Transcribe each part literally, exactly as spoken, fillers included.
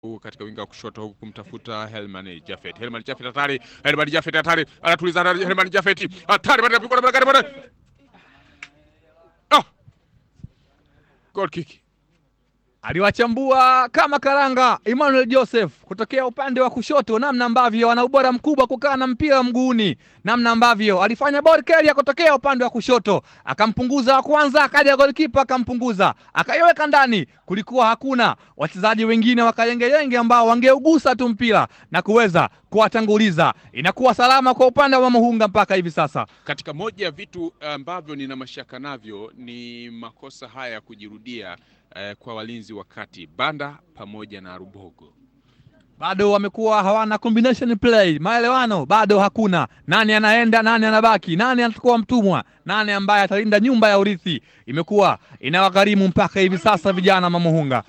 katika winga wa kushoto huku kumtafuta Helman Jafet. Helman Jafet hatari, Helman Jafet hatari, anatuliza Helman Jafet. Hatari baada ya kupigwa na gari baada. Ah! Goal kick. Aliwachambua kama karanga Emmanuel Joseph kutokea upande wa kushoto, namna ambavyo ana ubora mkubwa kukaa na mpira mguuni, namna ambavyo alifanya ball carrier kutokea upande wa kushoto, akampunguza wa kwanza, akaja goalkeeper akampunguza, akaiweka ndani. Kulikuwa hakuna wachezaji wengine wa Kayengeyenge ambao wangeugusa tu mpira na kuweza kuwatanguliza. Inakuwa salama kwa upande wa Muhunga mpaka hivi sasa. Katika moja ya vitu ambavyo nina mashaka navyo ni makosa haya ya kujirudia eh, kwa walinzi wakati Banda pamoja na Rubogo. Bado wamekuwa hawana combination play, maelewano bado hakuna. Nani anaenda, nani anabaki, nani atakuwa mtumwa, nani ambaye atalinda nyumba ya urithi, imekuwa inawagharimu mpaka hivi sasa vijana Mamuhunga.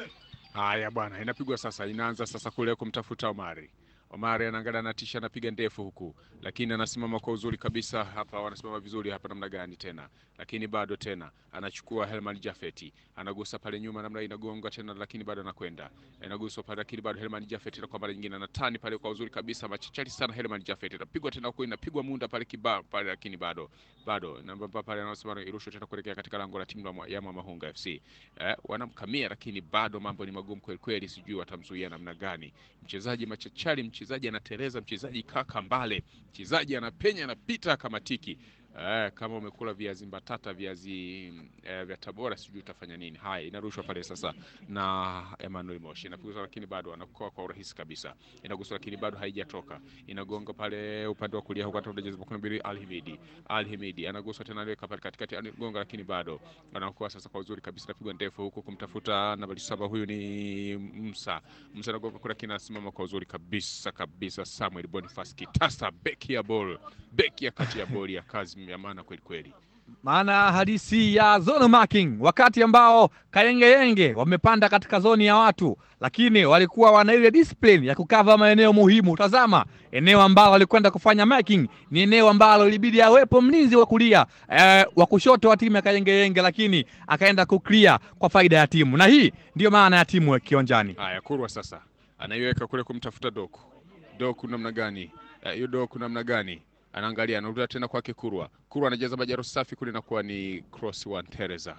Haya bwana, inapigwa sasa, inaanza sasa kule kumtafuta Omari. Omari anaangalia na tisha, anapiga ndefu huku, lakini anasimama kwa uzuri kabisa hapa, wanasimama vizuri hapa namna gani tena, lakini bado tena anachukua Helman Jafeti, anagusa pale nyuma namna inagonga tena, lakini bado anakwenda, inagusa pale, lakini bado Helman Jafeti na kwa mara nyingine anatani pale kwa uzuri kabisa, machachari sana Helman Jafeti, anapigwa tena huko, inapigwa munda pale kibao pale, lakini bado bado namba pale anasema irusho tena kuelekea katika lango la timu ya Mamuhunga F C. Eh, wanamkamia lakini bado mambo ni magumu kweli kweli, sijui watamzuia namna gani. Mchezaji machachari, mchezaji anateleza, mchezaji kaka mbale, mchezaji anapenya, anapita kama tiki. Eh, kama umekula viazi mbatata, viazi eh, vya Tabora sijui utafanya nini. Haya, inarushwa pale sasa na Emmanuel Moshi, inapigwa lakini bado anakoa kwa urahisi kabisa, inaguswa lakini bado haijatoka, inagonga pale upande wa kulia huko kwa jezi kumi na mbili Al-Himidi. Al-Himidi anaguswa tena ile pale katikati, anagonga lakini bado anakoa sasa kwa uzuri kabisa, inapigwa ndefu huko kumtafuta nambari saba, huyu ni Musa. Musa anagonga kule, kina simama kwa uzuri kabisa kabisa Samuel Boniface Kitasa, beki ya ball, beki ya kati ya ball ya kazi ya maana kweli kweli. Maana hadisi ya zone marking, wakati ambao Kayengeyenge wamepanda katika zoni ya watu, lakini walikuwa wana ile discipline ya kukava maeneo muhimu. Tazama eneo ambalo walikwenda kufanya marking, ni eneo ambalo ilibidi awepo mlinzi wa kulia eh, wa kushoto wa timu ya Kayengeyenge, lakini akaenda kuclear kwa faida ya timu, na hii ndio maana ya timu kiwanjani. Haya, Kurwa sasa anaiweka kule kumtafuta Doku. Doku namna gani? Hiyo uh, Doku namna gani? Anaangalia, anarudia tena kwake Kurwa. Kurwa anajaza majaro safi kule, inakuwa ni cross one Teresa.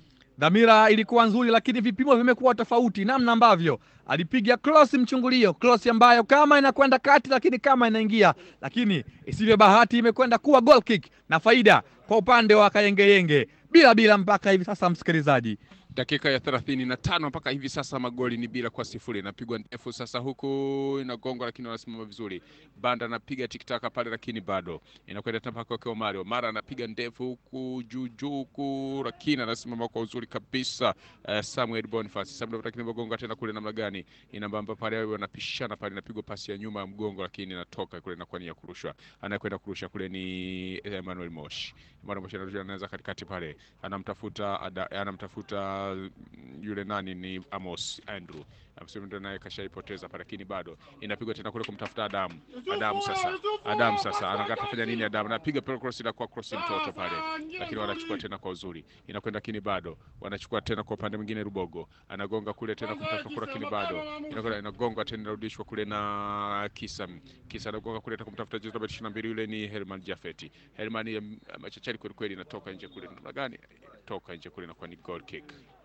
Dhamira ilikuwa nzuri, lakini vipimo vimekuwa tofauti, namna ambavyo alipiga cross mchungulio, cross ambayo kama inakwenda kati lakini kama inaingia, lakini isivyo bahati imekwenda kuwa goal kick na faida kwa upande wa Kayengeyenge bila bila mpaka hivi sasa. Msikilizaji, dakika ya thelathini na tano mpaka hivi sasa magoli ni bila kwa sifuri. Inapigwa ndefu sasa huku, inagonga lakini wanasimama vizuri. Banda anapiga tiktaka pale lakini bado inakwenda tena kwa kwa Mario. Mara anapiga ndefu huku juu juu huku, lakini anasimama kwa uzuri kabisa uh, Samuel Boniface. Samuel lakini mgongo tena kule namna gani? Inambamba pale, wanapishana pale, inapigwa pasi ya nyuma ya mgongo lakini inatoka kule, inakuwa ni ya kurusha. Anakwenda kurusha kule ni Emmanuel Moshi. Emmanuel Moshi anarusha, anaanza katikati pale, anamtafuta ada, anamtafuta yule nani ni Amos Andrew. Amsema naye kashaipoteza pale, lakini bado inapigwa tena kule kumtafuta Adamu. Adamu sasa. Adamu sasa anataka kufanya nini? Adamu anapiga cross ila kwa cross mtoto pale, lakini wanachukua tena kwa uzuri. Inakwenda lakini bado wanachukua tena kwa upande mwingine. Rubogo anagonga kule tena kumtafuta kule, lakini bado inakwenda inagonga tena, inarudishwa kule na Kisa. Kisa anagonga kule tena kumtafuta jezi ishirini na mbili, yule ni Helman Jafeti. Helman machachari kweli kweli, inatoka nje kule. Namna gani? Toka nje kule, na kwa ni goal kick.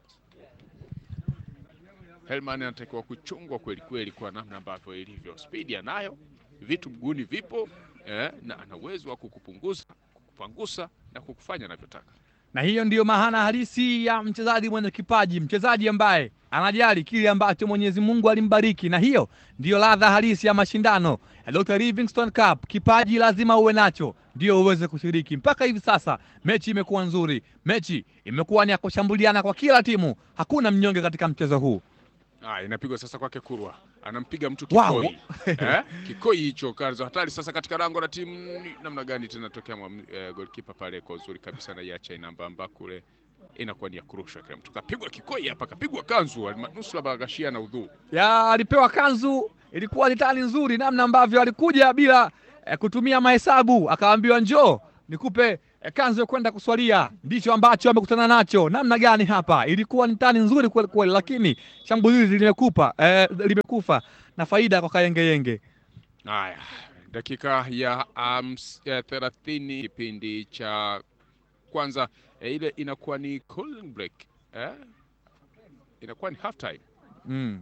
Helman anatakiwa kuchungwa kweli kweli kwa namna ambavyo ilivyo. Speed anayo, vitu mguuni vipo, eh, na ana uwezo wa kukupunguza, kukupangusa na kukufanya anavyotaka. Na hiyo ndiyo maana halisi ya mchezaji mwenye kipaji, mchezaji ambaye anajali kile ambacho Mwenyezi Mungu alimbariki, na hiyo ndiyo ladha halisi ya mashindano ya Doctor Livingstone Cup. Kipaji lazima uwe nacho ndio uweze kushiriki. Mpaka hivi sasa mechi imekuwa nzuri, mechi imekuwa ni ya kushambuliana kwa kila timu, hakuna mnyonge katika mchezo huu. Ah, inapigwa sasa kwake Kurwa. Anampiga mtu Kikoi. Wow. eh? Kikoi hicho kazo hatari sasa katika lango la timu namna gani tena tokea uh, goalkeeper pale kwa uzuri kabisa, na iacha inambamba kule, inakuwa ni ya kurusha kile mtu. Kapigwa Kikoi hapa, kapigwa kanzu, nusura bagashia na udhu. Ya alipewa kanzu, ilikuwa ni tali nzuri namna ambavyo alikuja bila eh, kutumia mahesabu, akaambiwa njoo nikupe kanzo kwenda kuswalia, ndicho ambacho amekutana nacho. Namna gani hapa? Ilikuwa ni tani nzuri kweli kweli, lakini shambulizi limekupa eh, limekufa na faida kwa Kayengeyenge. Haya, dakika ya um, thelathini kipindi cha kwanza eh, ile inakuwa ni cooling break eh? Inakuwa ni half time. Mm.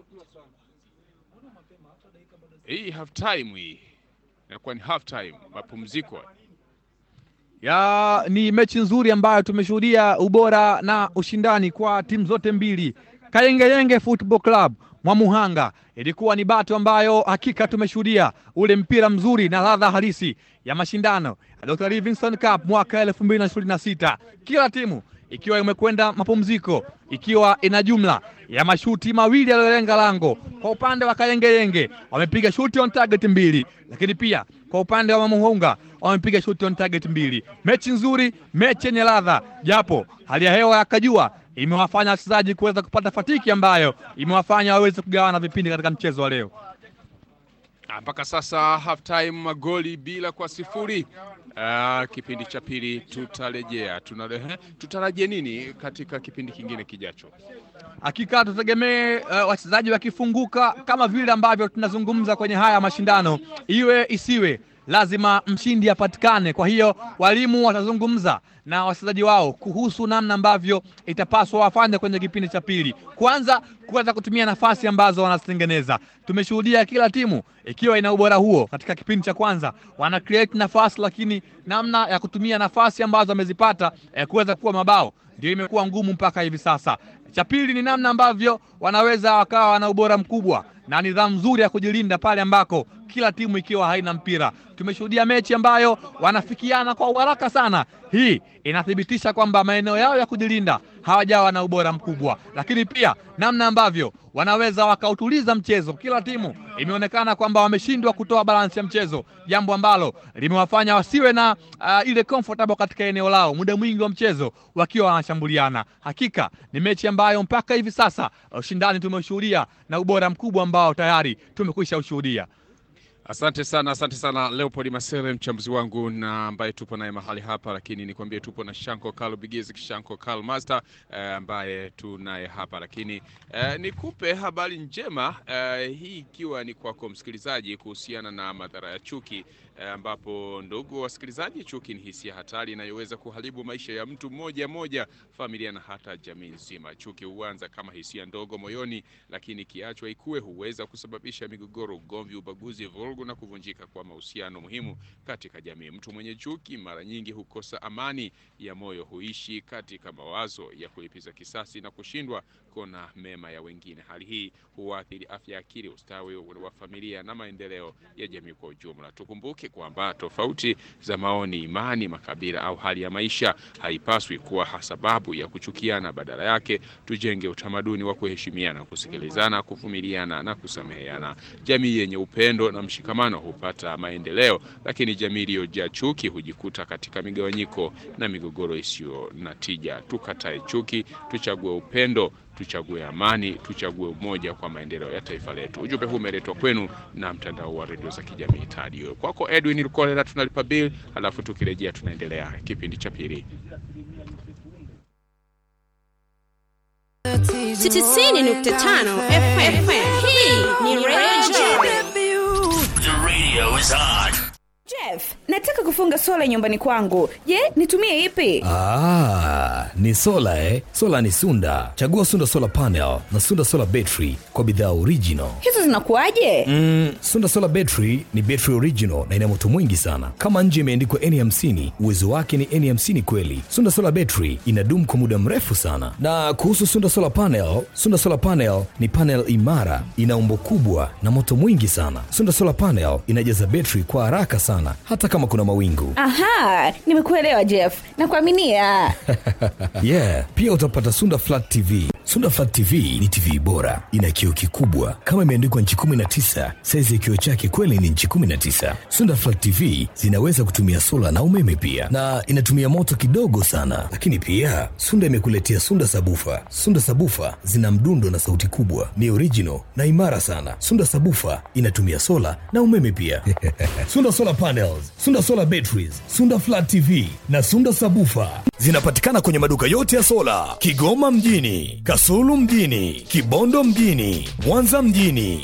Hii half time hii inakuwa ni half time, mapumziko. Ya ni mechi nzuri ambayo tumeshuhudia ubora na ushindani kwa timu zote mbili. Kayengeyenge Football Club Mwamuhanga, ilikuwa ni bato ambayo hakika tumeshuhudia ule mpira mzuri na ladha halisi ya mashindano ya Doctor Livingstone Cup mwaka elfu mbili na ishirini na sita. Kila timu ikiwa imekwenda mapumziko ikiwa ina jumla ya mashuti mawili yaliyolenga lango. Kwa upande wa Kayengeyenge wamepiga shuti on target mbili, lakini pia kwa upande wa Mwamuhanga wamepiga shuti on target mbili. Mechi nzuri, mechi yenye ladha, japo hali ya hewa ya kajua imewafanya wachezaji kuweza kupata fatiki ambayo imewafanya waweze kugawana vipindi katika mchezo wa leo. Mpaka sasa half time, magoli bila kwa sifuri. Uh, kipindi cha pili tutarejea. Tunalehe, tutarajie nini katika kipindi kingine kijacho? Hakika tutegemee uh, wachezaji wakifunguka kama vile ambavyo tunazungumza kwenye haya mashindano, iwe isiwe lazima mshindi apatikane. Kwa hiyo walimu watazungumza na wachezaji wao kuhusu namna ambavyo itapaswa wafanye kwenye kipindi cha pili. Kwanza kuweza kutumia nafasi ambazo wanazitengeneza. Tumeshuhudia kila timu ikiwa ina ubora huo katika kipindi cha kwanza, wana create nafasi, lakini namna ya kutumia nafasi ambazo wamezipata eh, kuweza kuwa mabao ndio imekuwa ngumu mpaka hivi sasa. Cha pili ni namna ambavyo wanaweza wakawa wana ubora mkubwa na nidhamu nzuri ya kujilinda pale ambako kila timu ikiwa haina mpira. Tumeshuhudia mechi ambayo wanafikiana kwa haraka sana. Hii inathibitisha kwamba maeneo yao ya kujilinda hawajawa na ubora mkubwa, lakini pia namna ambavyo wanaweza wakautuliza mchezo. Kila timu imeonekana kwamba wameshindwa kutoa balance ya mchezo, jambo ambalo limewafanya wasiwe na uh, ile comfortable katika eneo lao muda mwingi wa mchezo wakiwa wanashambuliana. Hakika ni mechi ambayo mpaka hivi sasa ushindani tumeshuhudia na ubora mkubwa ambao tayari tumekwisha ushuhudia. Asante sana, asante sana Leopold Masere, mchambuzi wangu na ambaye tupo naye mahali hapa, lakini nikwambie tupo na Shanko Carl Bigizi, Shanko Carl Master eh, ambaye tunaye hapa, lakini eh, nikupe habari njema eh, hii ikiwa ni kwako msikilizaji kuhusiana na madhara ya chuki eh, ambapo ndugu wasikilizaji, chuki ni hisia hatari inayoweza kuharibu maisha ya mtu mmoja mmoja, familia na hata jamii nzima. Chuki huanza kama hisia ndogo moyoni, lakini kiachwa ikue huweza kusababisha migogoro, ugomvi, ubaguzi, na kuvunjika kwa mahusiano muhimu katika jamii. Mtu mwenye chuki mara nyingi hukosa amani ya moyo, huishi katika mawazo ya kulipiza kisasi na kushindwa kuona mema ya wengine. Hali hii huathiri afya ya akili, ustawi wa familia na maendeleo ya jamii kwa ujumla. Tukumbuke kwamba tofauti za maoni, imani, makabila au hali ya maisha haipaswi kuwa sababu ya kuchukiana. Badala yake tujenge utamaduni wa kuheshimiana, kusikilizana, kuvumiliana na kusameheana. Jamii yenye upendo na mshikamano hupata maendeleo, lakini jamii iliyojaa chuki hujikuta katika migawanyiko na migogoro isiyo na tija. Tukatae chuki, tuchague upendo, tuchague amani, tuchague umoja kwa maendeleo ya taifa letu. Ujumbe huu umeletwa kwenu na mtandao wa redio za kijamii Tadio. Kwako Edwin Lukolela, tunalipa bill, alafu tukirejea tunaendelea kipindi cha pili. tisini nukta tano F M. Hii ni Radio. The radio is on. Jeff, nataka kufunga sola nyumbani kwangu. Je, nitumie ipi? Ah, ni sola eh. Sola ni Sunda. Chagua Sunda Solar Panel na Sunda Solar Battery kwa bidhaa original. Hizo zinakuaje? Mm, Sunda Solar Battery ni battery original na ina moto mwingi sana. Kama nje imeandikwa N hamsini, uwezo wake ni N hamsini kweli. Sunda Solar Battery inadumu kwa muda mrefu sana. Na kuhusu Sunda Solar Panel, Sunda Solar Panel ni panel imara, ina umbo kubwa na moto mwingi sana. Sunda Solar Panel inajaza battery kwa haraka sana, hata kama kuna mawingu. Aha, nimekuelewa Jeff. Nakuaminia. Yeah, pia utapata Sunda Flat T V. Sunda Flat T V ni T V bora, ina kioo kikubwa kama imeandikwa nchi kumi na tisa. Saizi ya kioo chake kweli ni nchi kumi na tisa. Sunda Flat T V zinaweza kutumia sola na umeme pia, na inatumia moto kidogo sana. Lakini pia Sunda imekuletea Sunda Sabufa. Sunda Sabufa zina mdundo na sauti kubwa, ni original na imara sana. Sunda Sabufa inatumia sola na umeme pia. Sunda Solar Panels, Sunda Solar Batteries, Sunda Flat T V na Sunda Sabufa zinapatikana kwenye maduka yote ya sola Kigoma mjini, Kasulu mjini, Kibondo mjini, Mwanza mjini,